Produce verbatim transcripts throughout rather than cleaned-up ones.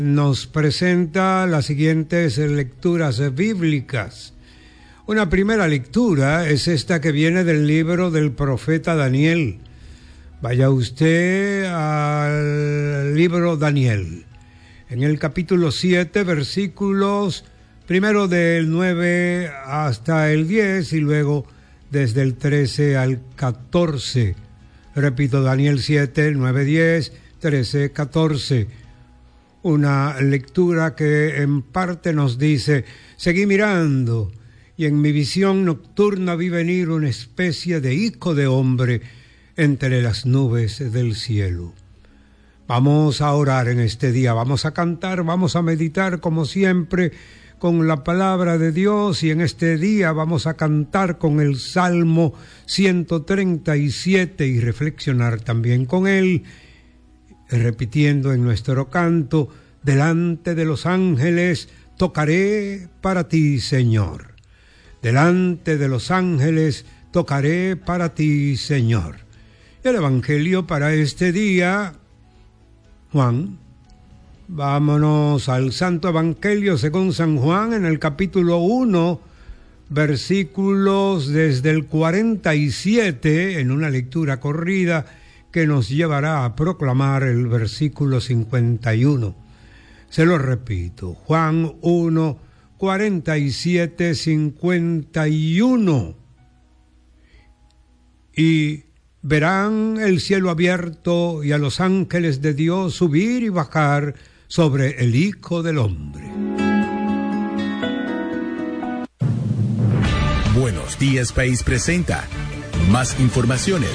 Nos presenta las siguientes lecturas bíblicas. Una primera lectura es esta que viene del libro del profeta Daniel. Vaya usted al libro Daniel. En el capítulo siete, versículos primero del nueve hasta el diez y luego desde el trece al catorce. Repito, Daniel siete, nueve, diez, trece, catorce. Una lectura que en parte nos dice: seguí mirando, y en mi visión nocturna vi venir una especie de hijo de hombre entre las nubes del cielo. Vamos a orar en este día, vamos a cantar, vamos a meditar como siempre con la palabra de Dios, y en este día vamos a cantar con el Salmo ciento treinta y siete y reflexionar también con él, repitiendo en nuestro canto: delante de los ángeles tocaré para ti, Señor. Delante de los ángeles tocaré para ti, Señor. Y el evangelio para este día, Juan. Vámonos al Santo Evangelio según San Juan, en el capítulo uno, versículos desde el cuarenta y siete, en una lectura corrida que nos llevará a proclamar el versículo cincuenta y uno. Se lo repito, Juan uno, cuarenta y siete, cincuenta y uno. Y verán el cielo abierto y a los ángeles de Dios subir y bajar sobre el Hijo del Hombre. Buenos Días País presenta más informaciones.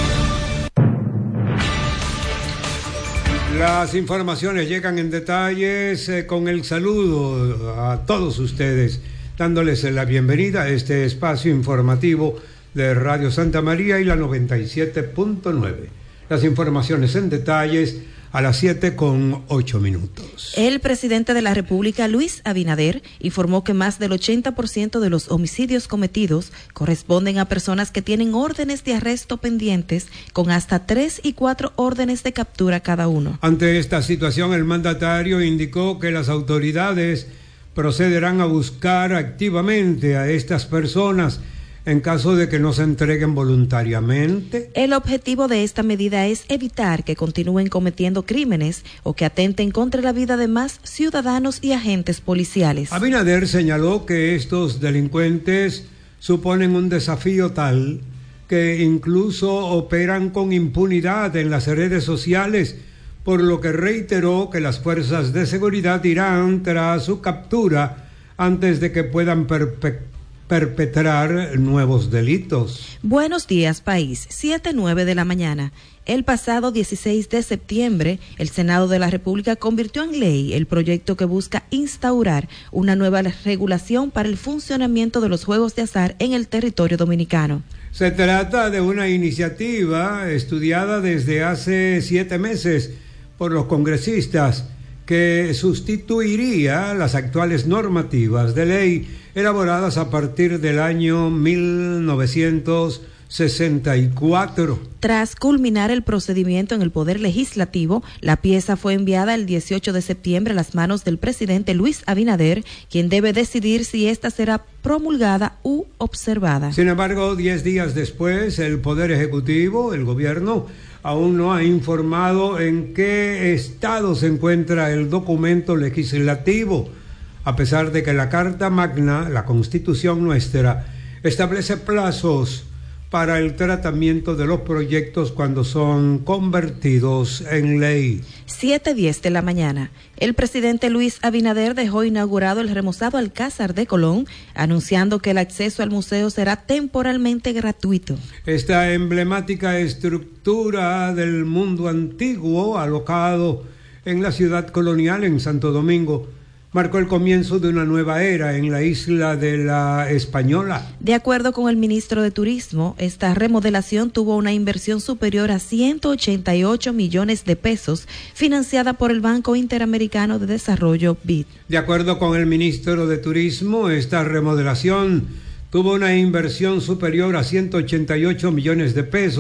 Las informaciones llegan en detalles eh, con el saludo a todos ustedes, dándoles la bienvenida a este espacio informativo de Radio Santa María y la noventa y siete punto nueve. Las informaciones en detalles a las siete con ocho minutos. El presidente de la República, Luis Abinader, informó que más del ochenta por ciento de los homicidios cometidos corresponden a personas que tienen órdenes de arresto pendientes, con hasta tres y cuatro órdenes de captura cada uno. Ante esta situación, el mandatario indicó que las autoridades procederán a buscar activamente a estas personas en caso de que no se entreguen voluntariamente. El objetivo de esta medida es evitar que continúen cometiendo crímenes o que atenten contra la vida de más ciudadanos y agentes policiales. Abinader señaló que estos delincuentes suponen un desafío tal que incluso operan con impunidad en las redes sociales, por lo que reiteró que las fuerzas de seguridad irán tras su captura antes de que puedan perpetrar perpetrar nuevos delitos. Buenos días, país. siete nueve de la mañana. El pasado dieciséis de septiembre, el Senado de la República convirtió en ley el proyecto que busca instaurar una nueva regulación para el funcionamiento de los juegos de azar en el territorio dominicano. Se trata de una iniciativa estudiada desde hace siete meses por los congresistas, que sustituiría las actuales normativas de ley elaboradas a partir del año mil novecientos sesenta y cuatro. Tras culminar el procedimiento en el Poder Legislativo, la pieza fue enviada el dieciocho de septiembre a las manos del presidente Luis Abinader, quien debe decidir si esta será promulgada u observada. Sin embargo, diez días después, el Poder Ejecutivo, el gobierno, aún no ha informado en qué estado se encuentra el documento legislativo, a pesar de que la Carta Magna, la Constitución nuestra, establece plazos para el tratamiento de los proyectos cuando son convertidos en ley. siete diez de la mañana. El presidente Luis Abinader dejó inaugurado el remozado Alcázar de Colón, anunciando que el acceso al museo será temporalmente gratuito. Esta emblemática estructura del mundo antiguo, alojado en la ciudad colonial en Santo Domingo, marcó el comienzo de una nueva era en la isla de la Española. De acuerdo con el ministro de Turismo, esta remodelación tuvo una inversión superior a ciento ochenta y ocho millones de pesos, financiada por el Banco Interamericano de Desarrollo, B I D. De acuerdo con el ministro de Turismo, esta remodelación tuvo una inversión superior a ciento ochenta y ocho millones de pesos,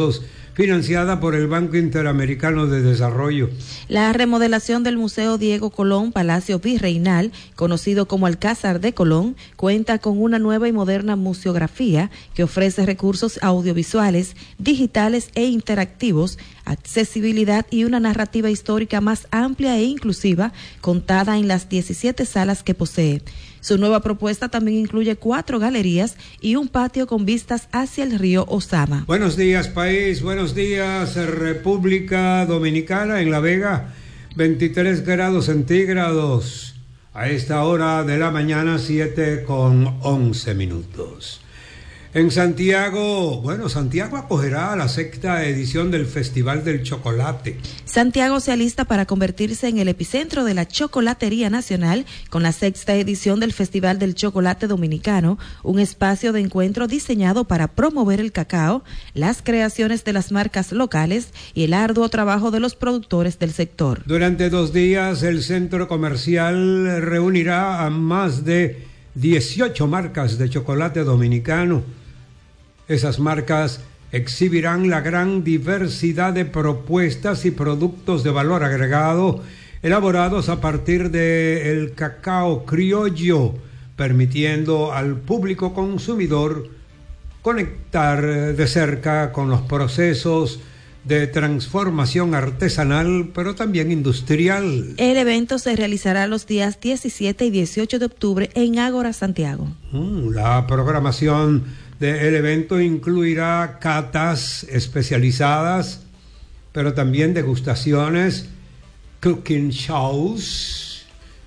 financiada por el Banco Interamericano de Desarrollo. La remodelación del Museo Diego Colón Palacio Virreinal, conocido como Alcázar de Colón, cuenta con una nueva y moderna museografía que ofrece recursos audiovisuales, digitales e interactivos, accesibilidad y una narrativa histórica más amplia e inclusiva, contada en las diecisiete salas que posee. Su nueva propuesta también incluye cuatro galerías y un patio con vistas hacia el río Ozama. Buenos días, país. Buenos días, República Dominicana. En La Vega, veintitrés grados centígrados. A esta hora de la mañana, siete con once minutos. En Santiago, bueno, Santiago acogerá la sexta edición del Festival del Chocolate. Santiago se alista para convertirse en el epicentro de la chocolatería nacional con la sexta edición del Festival del Chocolate Dominicano, un espacio de encuentro diseñado para promover el cacao, las creaciones de las marcas locales y el arduo trabajo de los productores del sector. Durante dos días, el centro comercial reunirá a más de dieciocho marcas de chocolate dominicano. Esas marcas exhibirán la gran diversidad de propuestas y productos de valor agregado elaborados a partir del cacao criollo, permitiendo al público consumidor conectar de cerca con los procesos de transformación artesanal, pero también industrial. El evento se realizará los días diecisiete y dieciocho de octubre en Ágora, Santiago. Mm, la programación del evento incluirá catas especializadas, pero también degustaciones, cooking shows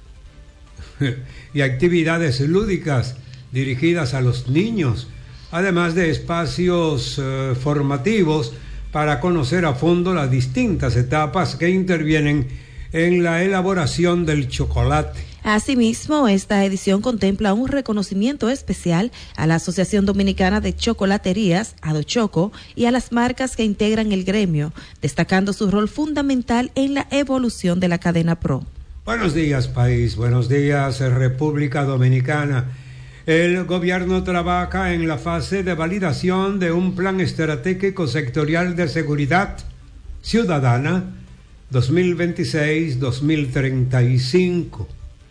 y actividades lúdicas dirigidas a los niños, además de espacios eh, formativos para conocer a fondo las distintas etapas que intervienen en la elaboración del chocolate. Asimismo, esta edición contempla un reconocimiento especial a la Asociación Dominicana de Chocolaterías, Adochoco, y a las marcas que integran el gremio, destacando su rol fundamental en la evolución de la cadena Pro. Buenos días, país. Buenos días, República Dominicana. El gobierno trabaja en la fase de validación de un plan estratégico sectorial de seguridad ciudadana dos mil veintiséis a dos mil treinta y cinco.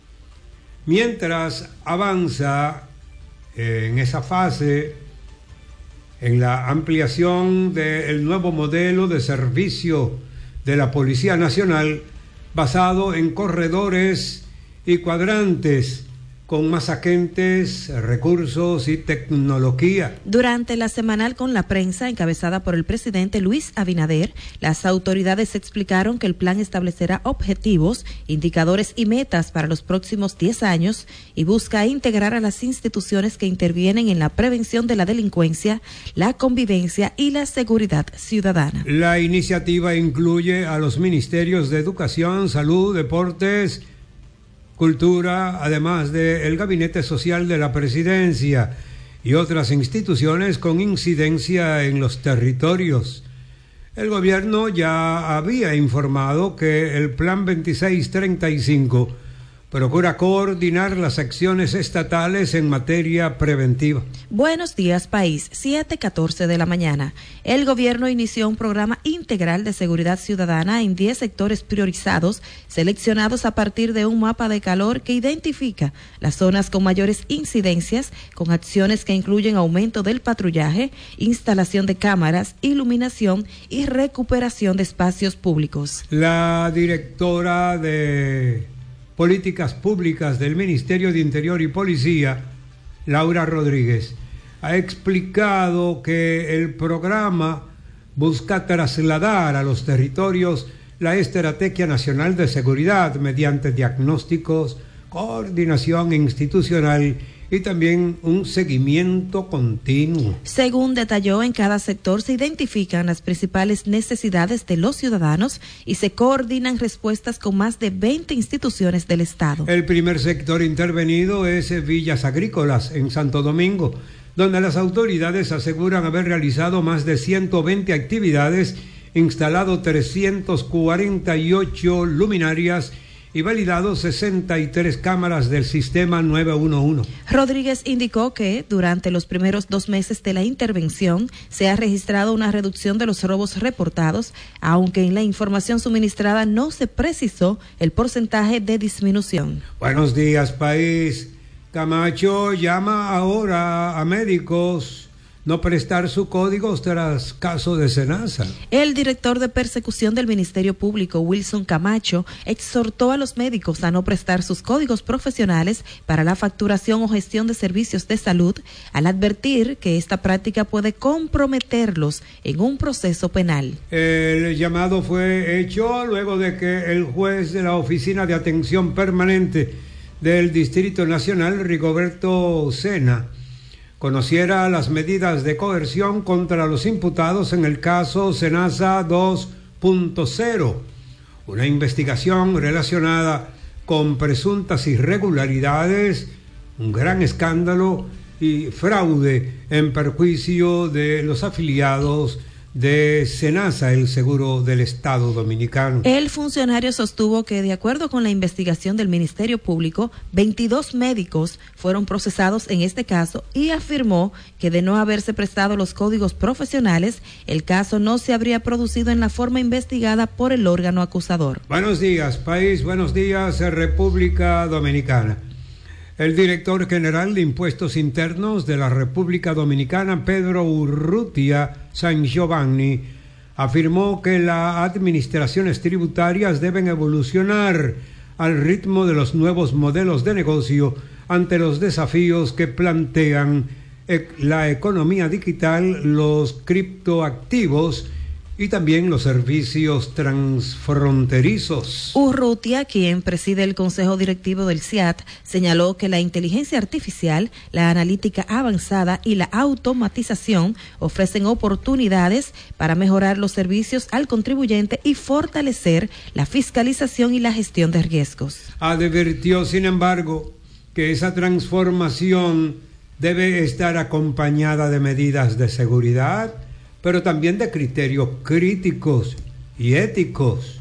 Mientras avanza en esa fase, en la ampliación del nuevo modelo de servicio de la Policía Nacional, basado en corredores y cuadrantes, con más agentes, recursos y tecnología. Durante la semanal con la prensa, encabezada por el presidente Luis Abinader, las autoridades explicaron que el plan establecerá objetivos, indicadores y metas para los próximos diez años y busca integrar a las instituciones que intervienen en la prevención de la delincuencia, la convivencia y la seguridad ciudadana. La iniciativa incluye a los ministerios de Educación, Salud, Deportes, Cultura, además del Gabinete Social de la Presidencia y otras instituciones con incidencia en los territorios. El gobierno ya había informado que el Plan veintiséis treinta y cinco procura coordinar las acciones estatales en materia preventiva. Buenos días, país. siete catorce de la mañana. El gobierno inició un programa integral de seguridad ciudadana en diez sectores priorizados, seleccionados a partir de un mapa de calor que identifica las zonas con mayores incidencias, con acciones que incluyen aumento del patrullaje, instalación de cámaras, iluminación y recuperación de espacios públicos. La directora de Políticas Públicas del Ministerio de Interior y Policía, Laura Rodríguez, ha explicado que el programa busca trasladar a los territorios la Estrategia Nacional de Seguridad mediante diagnósticos, coordinación institucional y también un seguimiento continuo. Según detalló, en cada sector se identifican las principales necesidades de los ciudadanos y se coordinan respuestas con más de veinte instituciones del Estado. El primer sector intervenido es Villas Agrícolas, en Santo Domingo, donde las autoridades aseguran haber realizado más de ciento veinte actividades, instalado trescientas cuarenta y ocho luminarias y validado sesenta y tres cámaras del sistema nueve uno uno. Rodríguez indicó que durante los primeros dos meses de la intervención se ha registrado una reducción de los robos reportados, aunque en la información suministrada no se precisó el porcentaje de disminución. Buenos días, país. Camacho llama ahora a médicos no prestar su código tras caso de Senasa. El director de persecución del Ministerio Público, Wilson Camacho, exhortó a los médicos a no prestar sus códigos profesionales para la facturación o gestión de servicios de salud, al advertir que esta práctica puede comprometerlos en un proceso penal. El llamado fue hecho luego de que el juez de la Oficina de Atención Permanente del Distrito Nacional, Rigoberto Sena, conociera las medidas de coerción contra los imputados en el caso Senasa dos punto cero, una investigación relacionada con presuntas irregularidades, un gran escándalo y fraude en perjuicio de los afiliados de Senasa, el seguro del Estado Dominicano. El funcionario sostuvo que, de acuerdo con la investigación del Ministerio Público, veintidós médicos fueron procesados en este caso y afirmó que de no haberse prestado los códigos profesionales, el caso no se habría producido en la forma investigada por el órgano acusador. Buenos días, país. Buenos días, República Dominicana. El director general de Impuestos Internos de la República Dominicana, Pedro Urrutia San Giovanni, afirmó que las administraciones tributarias deben evolucionar al ritmo de los nuevos modelos de negocio ante los desafíos que plantean la economía digital, los criptoactivos y también los servicios transfronterizos. Urrutia, quien preside el Consejo Directivo del C I A T, señaló que la inteligencia artificial, la analítica avanzada y la automatización ofrecen oportunidades para mejorar los servicios al contribuyente y fortalecer la fiscalización y la gestión de riesgos. Advirtió, sin embargo, que esa transformación debe estar acompañada de medidas de seguridad, pero también de criterios críticos y éticos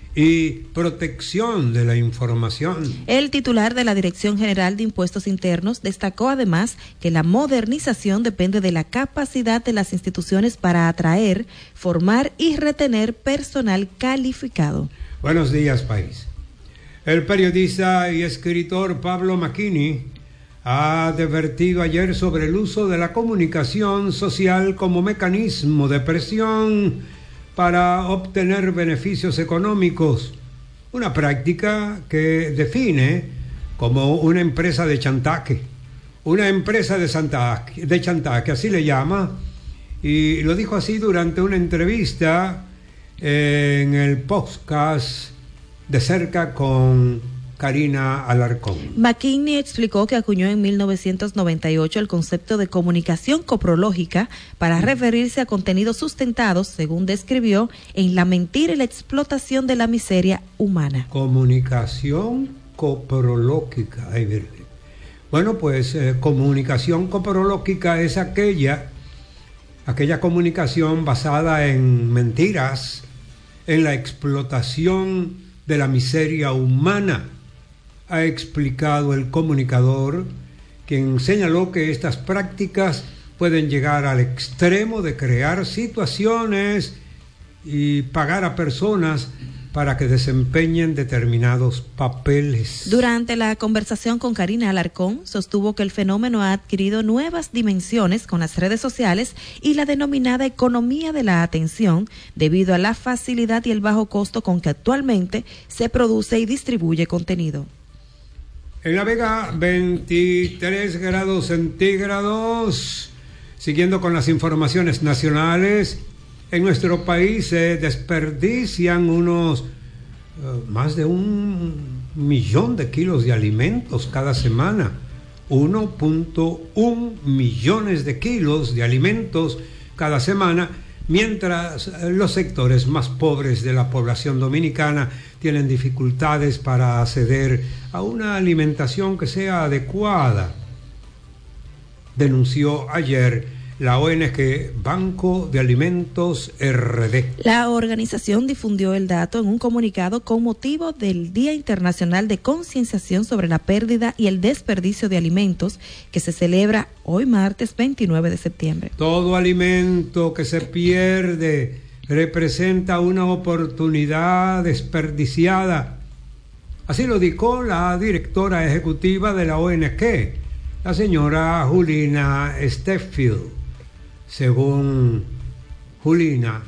y protección de la información. El titular de la Dirección General de Impuestos Internos destacó además que la modernización depende de la capacidad de las instituciones para atraer, formar y retener personal calificado. Buenos días, país. El periodista y escritor Pablo Macchini ha advertido ayer sobre el uso de la comunicación social como mecanismo de presión para obtener beneficios económicos, una práctica que define como una empresa de chantaje, una empresa de chantaje, de chantaje, así le llama, y lo dijo así durante una entrevista en el podcast De Cerca con Karina Alarcón. McKinney explicó que acuñó en mil novecientos noventa y ocho el concepto de comunicación coprológica para referirse a contenidos sustentados, según describió, en la mentira y la explotación de la miseria humana. Comunicación coprológica. Ay, virgen. Bueno, pues eh, comunicación coprológica es aquella, aquella comunicación basada en mentiras, en la explotación de la miseria humana, ha explicado el comunicador, quien señaló que estas prácticas pueden llegar al extremo de crear situaciones y pagar a personas para que desempeñen determinados papeles. Durante la conversación con Karina Alarcón, sostuvo que el fenómeno ha adquirido nuevas dimensiones con las redes sociales y la denominada economía de la atención, debido a la facilidad y el bajo costo con que actualmente se produce y distribuye contenido. En La Vega, veintitrés grados centígrados. Siguiendo con las informaciones nacionales, en nuestro país se desperdician unos uh, más de un millón de kilos de alimentos cada semana. uno punto uno millones de kilos de alimentos cada semana, mientras los sectores más pobres de la población dominicana tienen dificultades para acceder a una alimentación que sea adecuada, denunció ayer la O N G Banco de Alimentos R D. La organización difundió el dato en un comunicado con motivo del Día Internacional de Concienciación sobre la Pérdida y el Desperdicio de Alimentos, que se celebra hoy martes veintinueve de septiembre. Todo alimento que se pierde representa una oportunidad desperdiciada. Así lo dijo la directora ejecutiva de la O N G, la señora Julina Steffield. Según Julina,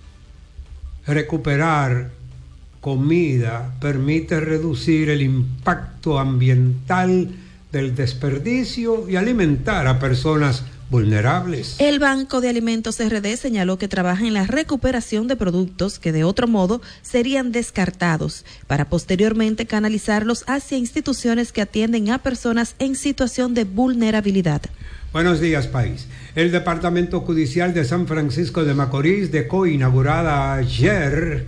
recuperar comida permite reducir el impacto ambiental del desperdicio y alimentar a personas vulnerables. El Banco de Alimentos R D señaló que trabaja en la recuperación de productos que de otro modo serían descartados para posteriormente canalizarlos hacia instituciones que atienden a personas en situación de vulnerabilidad. Buenos días, país. El Departamento Judicial de San Francisco de Macorís dejó inaugurada ayer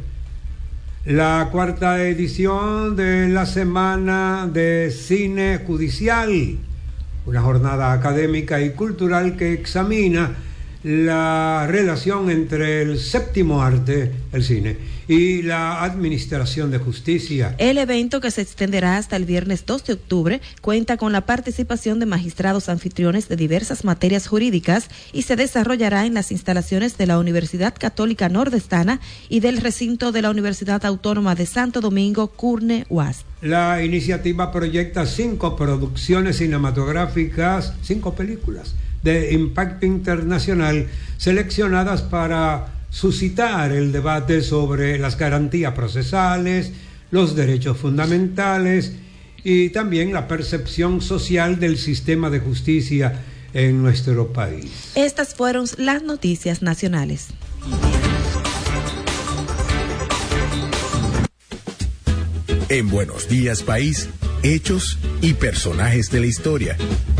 la cuarta edición de la Semana de Cine Judicial, una jornada académica y cultural que examina la relación entre el séptimo arte, el cine, y la administración de justicia. El evento, que se extenderá hasta el viernes dos de octubre, cuenta con la participación de magistrados anfitriones de diversas materias jurídicas y se desarrollará en las instalaciones de la Universidad Católica Nordestana y del recinto de la Universidad Autónoma de Santo Domingo, Curne U A S. La iniciativa proyecta cinco producciones cinematográficas, cinco películas de impacto internacional seleccionadas para suscitar el debate sobre las garantías procesales, los derechos fundamentales y también la percepción social del sistema de justicia en nuestro país. Estas fueron las noticias nacionales. En Buenos Días País, hechos y personajes de la historia.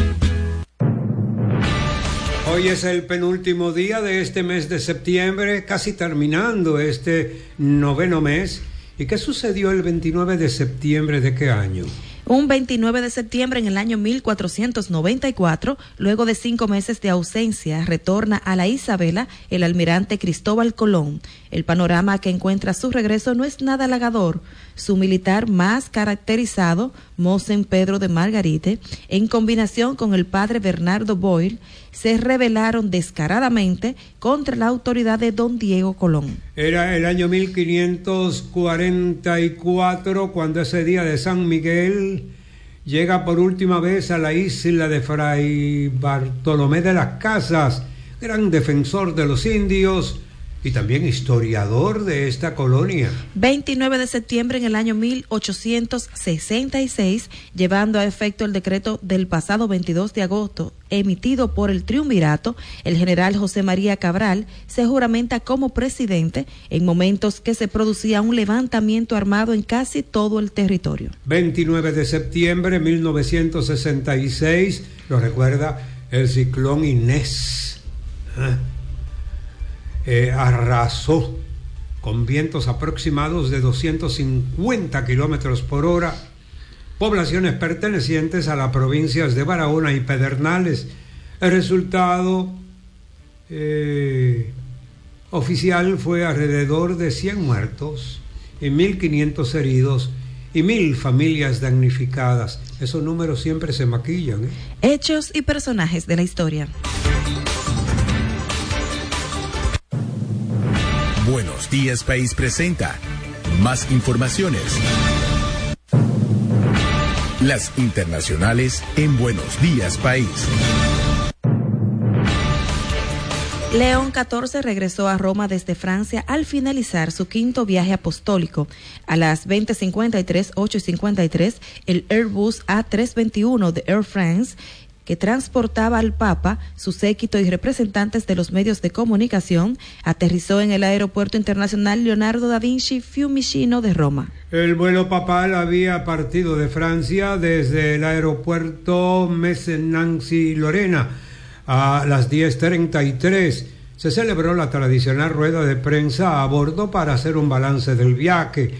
Hoy es el penúltimo día de este mes de septiembre, casi terminando este noveno mes. ¿Y qué sucedió el veintinueve de septiembre de qué año? Un veintinueve de septiembre en el año mil cuatrocientos noventa y cuatro, luego de cinco meses de ausencia, retorna a la Isabela el almirante Cristóbal Colón. El panorama que encuentra a su regreso no es nada halagador. Su militar más caracterizado, Mosén Pedro de Margarite, en combinación con el padre Bernardo Boyle, se rebelaron descaradamente contra la autoridad de don Diego Colón. Era el año mil quinientos cuarenta y cuatro cuando ese día de San Miguel llega por última vez a la isla de Fray Bartolomé de las Casas, gran defensor de los indios y también historiador de esta colonia. veintinueve de septiembre en el año mil ochocientos sesenta y seis, llevando a efecto el decreto del pasado veintidós de agosto, emitido por el Triunvirato, el general José María Cabral se juramenta como presidente en momentos que se producía un levantamiento armado en casi todo el territorio. veintinueve de septiembre de mil novecientos sesenta y seis, lo recuerda el ciclón Inés. ¿Ah? Eh, arrasó con vientos aproximados de doscientos cincuenta kilómetros por hora poblaciones pertenecientes a las provincias de Barahona y Pedernales. El resultado eh, oficial fue alrededor de cien muertos y mil quinientos heridos y mil familias damnificadas. Esos números siempre se maquillan, ¿eh? Hechos y personajes de la historia. Buenos Días País presenta más informaciones. Las internacionales en Buenos Días País. León catorce regresó a Roma desde Francia al finalizar su quinto viaje apostólico. A las veinte cincuenta y tres, ocho cincuenta y tres, el Airbus A trescientos veintiuno de Air France, que transportaba al Papa, su séquito y representantes de los medios de comunicación, aterrizó en el Aeropuerto Internacional Leonardo da Vinci Fiumicino de Roma. El vuelo papal había partido de Francia desde el aeropuerto Metz-Nancy-Lorena a las diez treinta y tres. Se celebró la tradicional rueda de prensa a bordo para hacer un balance del viaje.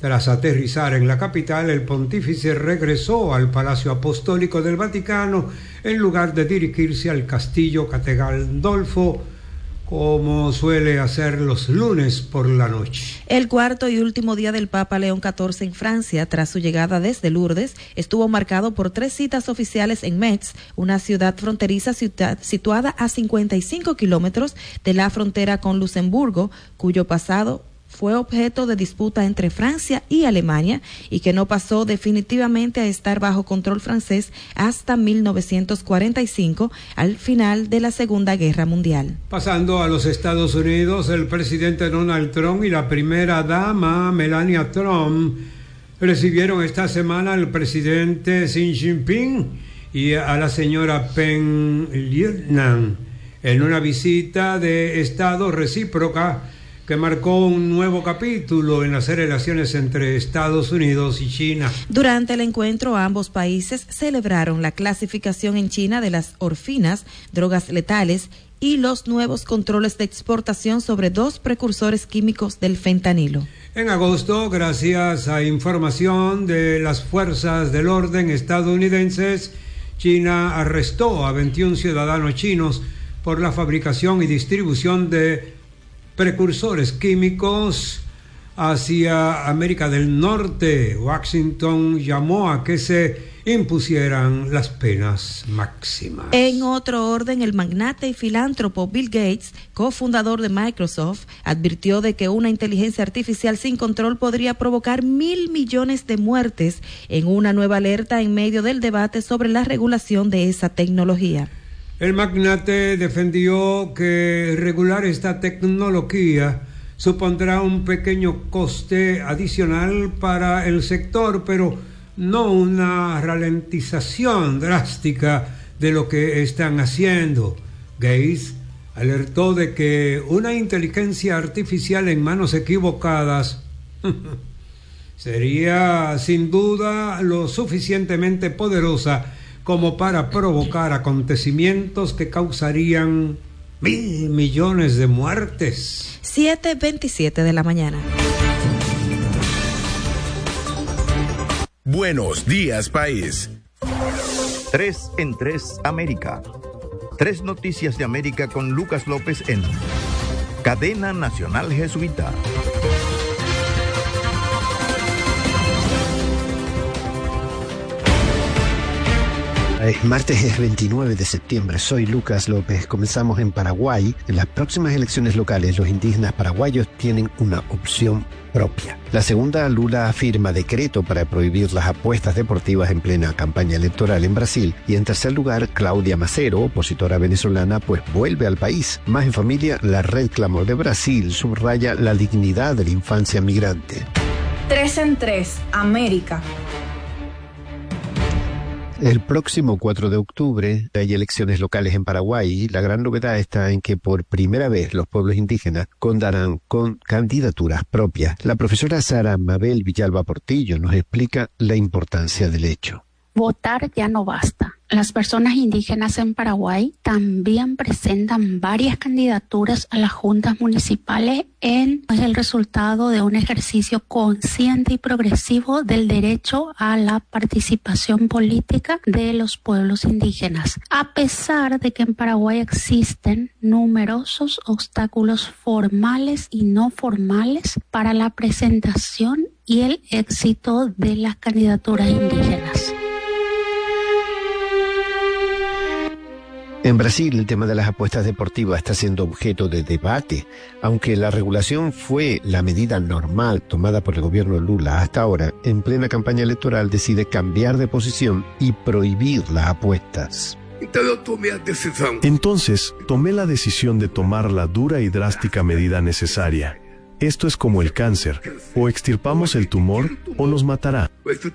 Tras aterrizar en la capital, el pontífice regresó al Palacio Apostólico del Vaticano en lugar de dirigirse al Castillo Gandolfo, como suele hacer los lunes por la noche. El cuarto y último día del Papa León catorce en Francia, tras su llegada desde Lourdes, estuvo marcado por tres citas oficiales en Metz, una ciudad fronteriza situada a cincuenta y cinco kilómetros de la frontera con Luxemburgo, cuyo pasado fue objeto de disputa entre Francia y Alemania y que no pasó definitivamente a estar bajo control francés hasta mil novecientos cuarenta y cinco, al final de la Segunda Guerra Mundial. Pasando a los Estados Unidos, el presidente Donald Trump y la primera dama Melania Trump recibieron esta semana al presidente Xi Jinping y a la señora Peng Liyuan en una visita de Estado recíproca que marcó un nuevo capítulo en las relaciones entre Estados Unidos y China. Durante el encuentro, ambos países celebraron la clasificación en China de las orfinas, drogas letales y los nuevos controles de exportación sobre dos precursores químicos del fentanilo. En agosto, gracias a información de las fuerzas del orden estadounidenses, China arrestó a veintiún ciudadanos chinos por la fabricación y distribución de precursores químicos hacia América del Norte. Washington llamó a que se impusieran las penas máximas. En otro orden, el magnate y filántropo Bill Gates, cofundador de Microsoft, advirtió de que una inteligencia artificial sin control podría provocar mil millones de muertes en una nueva alerta en medio del debate sobre la regulación de esa tecnología. El magnate defendió que regular esta tecnología supondrá un pequeño coste adicional para el sector, pero no una ralentización drástica de lo que están haciendo. Gates alertó de que una inteligencia artificial en manos equivocadas sería sin duda lo suficientemente poderosa como para provocar acontecimientos que causarían mil millones de muertes. siete veintisiete de la mañana. Buenos días, país. Tres en tres América. Tres noticias de América con Lucas López en Cadena Nacional Jesuita. Es martes veintinueve de septiembre, soy Lucas López. Comenzamos en Paraguay. En las próximas elecciones locales, los indígenas paraguayos tienen una opción propia. La segunda, Lula firma decreto para prohibir las apuestas deportivas en plena campaña electoral en Brasil. Y en tercer lugar, Claudia Macero, opositora venezolana, pues vuelve al país. Más en familia, la Red Clamor de Brasil subraya la dignidad de la infancia migrante. Tres en tres, América. El próximo cuatro de octubre hay elecciones locales en Paraguay. La gran novedad está en que por primera vez los pueblos indígenas contarán con candidaturas propias. La profesora Sara Mabel Villalba Portillo nos explica la importancia del hecho. Votar ya no basta. Las personas indígenas en Paraguay también presentan varias candidaturas a las juntas municipales en es el resultado de un ejercicio consciente y progresivo del derecho a la participación política de los pueblos indígenas. A pesar de que en Paraguay existen numerosos obstáculos formales y no formales para la presentación y el éxito de las candidaturas indígenas. En Brasil, el tema de las apuestas deportivas está siendo objeto de debate. Aunque la regulación fue la medida normal tomada por el gobierno Lula hasta ahora, en plena campaña electoral decide cambiar de posición y prohibir las apuestas. Entonces, tomé la decisión de tomar la dura y drástica medida necesaria. Esto es como el cáncer, o extirpamos el tumor o nos matará.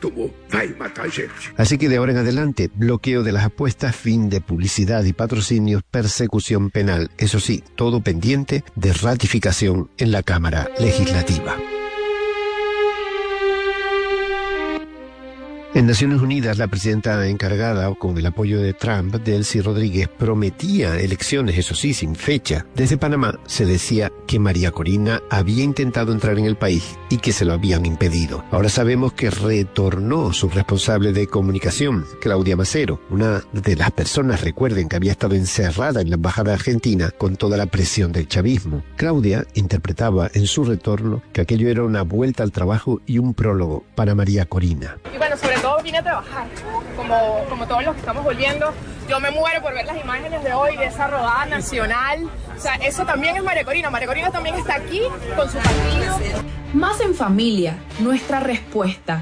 Así que de ahora en adelante, bloqueo de las apuestas, fin de publicidad y patrocinios, persecución penal. Eso sí, todo pendiente de ratificación en la Cámara Legislativa. En Naciones Unidas, la presidenta encargada, con el apoyo de Trump, Delcy Rodríguez, prometía elecciones, eso sí, sin fecha. Desde Panamá se decía que María Corina había intentado entrar en el país y que se lo habían impedido. Ahora sabemos que retornó su responsable de comunicación, Claudia Macero, una de las personas, recuerden, que había estado encerrada en la embajada argentina con toda la presión del chavismo. Claudia interpretaba en su retorno que aquello era una vuelta al trabajo y un prólogo para María Corina. Y bueno, sobre todo vine a trabajar, como, como todos los que estamos volviendo. Yo me muero por ver las imágenes de hoy, de esa rodada nacional. O sea, eso también es María Corina. María Corina también está aquí con su partido. Más en familia, nuestra respuesta.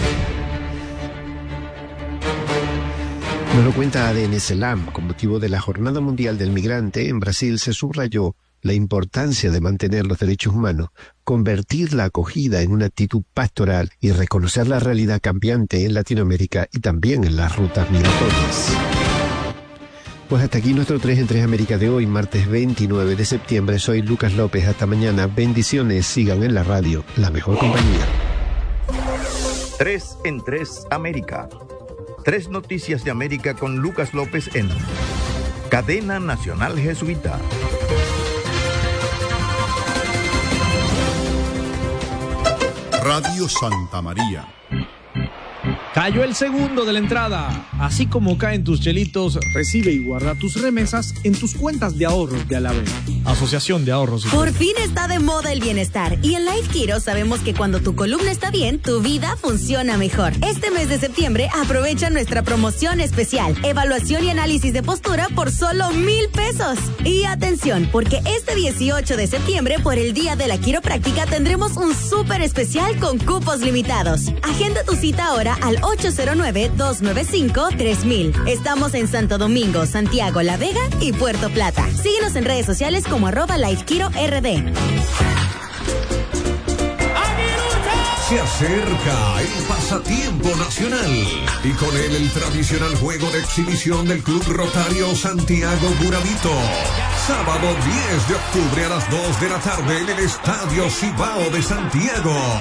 Nos lo cuenta A D N Selam. Con motivo de la Jornada Mundial del Migrante, en Brasil se subrayó la importancia de mantener los derechos humanos, convertir la acogida en una actitud pastoral y reconocer la realidad cambiante en Latinoamérica y también en las rutas migratorias. Pues hasta aquí nuestro tres en tres América de hoy, martes veintinueve de septiembre. Soy Lucas López. Hasta mañana. Bendiciones. Sigan en la radio, la mejor compañía. tres en tres América. Tres noticias de América con Lucas López en Cadena Nacional Jesuita. Radio Santa María. Cayó el segundo de la entrada. Así como caen tus chelitos, recibe y guarda tus remesas en tus cuentas de ahorros de Alavés. Asociación de Ahorros. Por fin está de moda el bienestar. Y en Life Kiro sabemos que cuando tu columna está bien, tu vida funciona mejor. Este mes de septiembre aprovecha nuestra promoción especial. Evaluación y análisis de postura por solo mil pesos. Y atención, porque este dieciocho de septiembre, por el Día de la Quiropráctica, tendremos un súper especial con cupos limitados. Agenda tu cita ahora al ocho cero nueve, dos nueve cinco, tres mil. Estamos en Santo Domingo, Santiago, La Vega y Puerto Plata. Síguenos en redes sociales como arroba LifeKiro R D. Se acerca el pasatiempo nacional y con él el tradicional juego de exhibición del Club Rotario Santiago Burabito. Sábado diez de octubre a las dos de la tarde en el Estadio Cibao de Santiago.